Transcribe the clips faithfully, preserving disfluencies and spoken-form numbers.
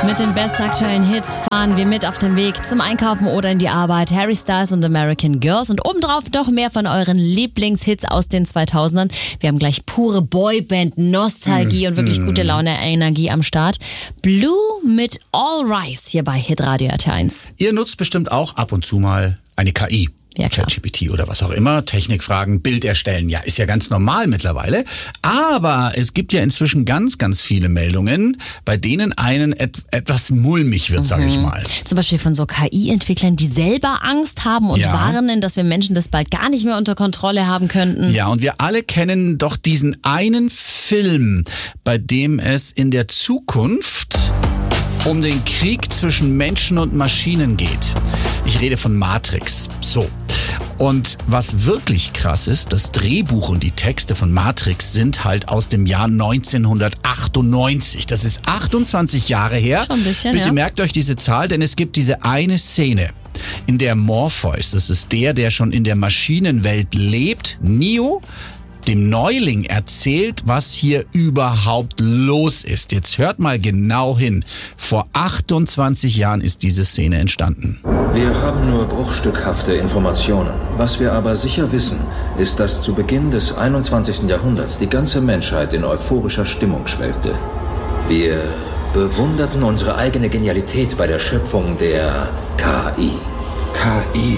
Mit den besten aktuellen Hits fahren wir mit auf dem Weg zum Einkaufen oder in die Arbeit. Harry Styles und American Girls und obendrauf noch mehr von euren Lieblingshits aus den zweitausendern. Wir haben gleich pure Boyband-Nostalgie mm, und wirklich mm. gute Laune-Energie am Start. Blue mit All Rise hier bei Hitradio R T eins. Ihr nutzt bestimmt auch ab und zu mal eine K I. Ja, ChatGPT oder was auch immer, Technikfragen, Bild erstellen, ja, ist ja ganz normal mittlerweile. Aber es gibt ja inzwischen ganz, ganz viele Meldungen, bei denen einen et- etwas mulmig wird, mhm. sage ich mal. Zum Beispiel von so K I-Entwicklern, die selber Angst haben und ja. warnen, dass wir Menschen das bald gar nicht mehr unter Kontrolle haben könnten. Ja, und wir alle kennen doch diesen einen Film, bei dem es in der Zukunft um den Krieg zwischen Menschen und Maschinen geht. Ich rede von Matrix. So. Und was wirklich krass ist, das Drehbuch und die Texte von Matrix sind halt aus dem Jahr neunzehnhundertachtundneunzig. Das ist achtundzwanzig Jahre her. Schon ein bisschen, Bitte ja. merkt euch diese Zahl, denn es gibt diese eine Szene, in der Morpheus, das ist der, der schon in der Maschinenwelt lebt, Neo, dem Neuling erzählt, was hier überhaupt los ist. Jetzt hört mal genau hin. Vor achtundzwanzig Jahren ist diese Szene entstanden. Wir haben nur bruchstückhafte Informationen. Was wir aber sicher wissen, ist, dass zu Beginn des einundzwanzigsten Jahrhunderts die ganze Menschheit in euphorischer Stimmung schwelgte. Wir bewunderten unsere eigene Genialität bei der Schöpfung der K I. K I?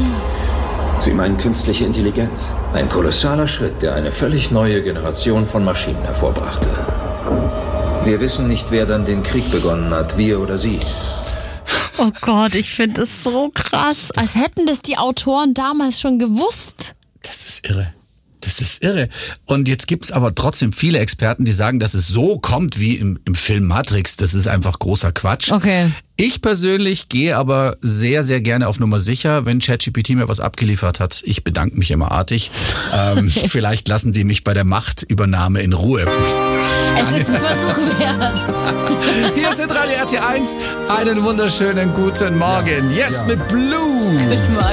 Sie meinen künstliche Intelligenz? Ein kolossaler Schritt, der eine völlig neue Generation von Maschinen hervorbrachte. Wir wissen nicht, wer dann den Krieg begonnen hat, wir oder sie. Oh Gott, ich finde es so krass. Als hätten das die Autoren damals schon gewusst. Das ist irre. Das ist irre. Und jetzt gibt's aber trotzdem viele Experten, die sagen, dass es so kommt wie im, im Film Matrix. Das ist einfach großer Quatsch. Okay. Ich persönlich gehe aber sehr, sehr gerne auf Nummer sicher, wenn ChatGPT mir was abgeliefert hat. Ich bedanke mich immer artig. ähm, vielleicht lassen die mich bei der Machtübernahme in Ruhe. Es ist ein Versuch wert. Hier ist Hitradio R T eins. Einen wunderschönen guten Morgen. Ja. Jetzt Ja. mit Blue. Guten Morgen.